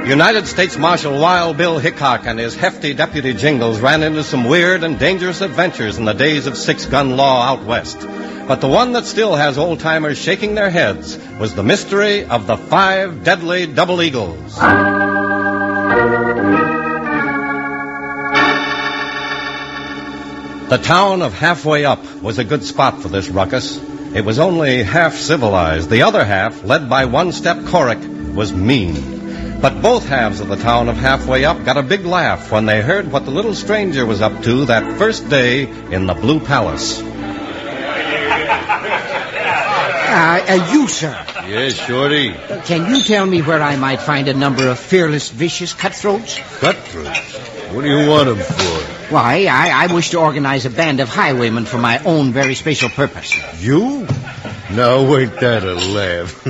United States Marshal Wild Bill Hickok and his hefty deputy Jingles ran into some weird and dangerous adventures in the days of six-gun law out west. But the one that still has old-timers shaking their heads was the mystery of the 5 deadly double eagles. The town of Halfway Up was a good spot for this ruckus. It was only half civilized. The other half, led by One-Step Coric, was mean. But both halves of the town of Halfway Up got a big laugh when they heard what the little stranger was up to that first day in the Blue Palace. You, sir. Yes, Shorty. Can you tell me where I might find a number of fearless, vicious cutthroats? Cutthroats? What do you want them for? Why, I wish to organize a band of highwaymen for my own very special purpose. You? Now, ain't that a laugh?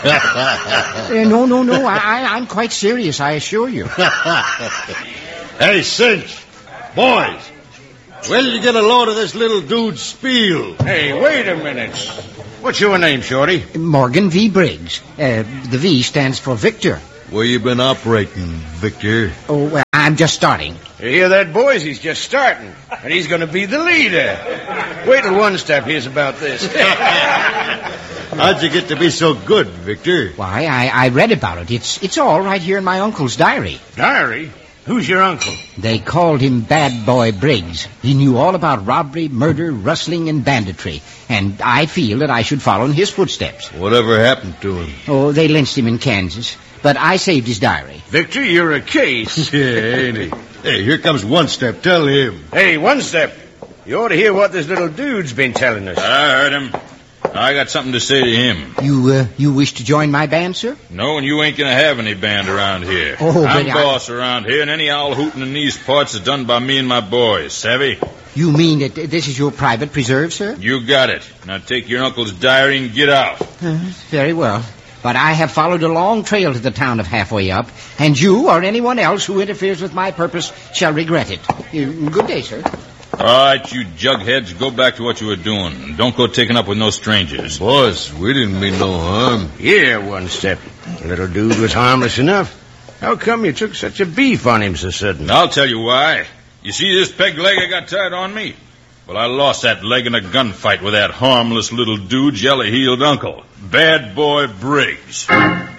No. I'm quite serious, I assure you. Hey, Cinch. Boys. Where did you get a load of this little dude's spiel? Hey, wait a minute. What's your name, Shorty? Morgan V. Briggs. The V stands for Victor. Where you been operating, Victor? Oh, well, I'm just starting. You hear that, boys? He's just starting. And he's going to be the leader. Wait till One-Step hears about this. How'd you get to be so good, Victor? Why, I read about it. It's all right here in my uncle's diary. Diary? Who's your uncle? They called him Bad Boy Briggs. He knew all about robbery, murder, rustling, and banditry. And I feel that I should follow in his footsteps. Whatever happened to him? Oh, they lynched him in Kansas. But I saved his diary. Victor, you're a case. Yeah, ain't he? Hey, here comes One-Step. Tell him. Hey, One-Step. You ought to hear what this little dude's been telling us. I heard him. I got something to say to him. You wish to join my band, sir? No, and you ain't gonna have any band around here. Oh, I'm boss around here, and any owl hooting in these parts is done by me and my boys, savvy? You mean that this is your private preserve, sir? You got it. Now take your uncle's diary and get out. Very well. But I have followed a long trail to the town of Halfway Up, and you or anyone else who interferes with my purpose shall regret it. Good day, sir. All right, you jugheads, go back to what you were doing. Don't go taking up with no strangers. Boss, we didn't mean no harm. Yeah, One-Step. The little dude was harmless enough. How come you took such a beef on him so sudden? I'll tell you why. You see this peg leg I got tied on me? Well, I lost that leg in a gunfight with that harmless little dude, jelly-heeled uncle, Bad Boy Briggs.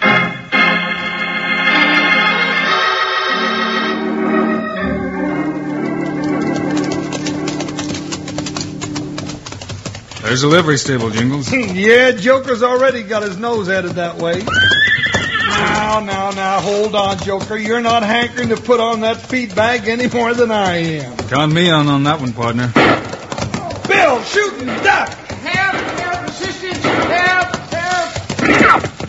There's a livery stable, Jingles. Yeah, Joker's already got his nose headed that way. Now, hold on, Joker. You're not hankering to put on that feed bag any more than I am. Count me on that one, partner. Bill, shooting, duck! Help, assistance, help!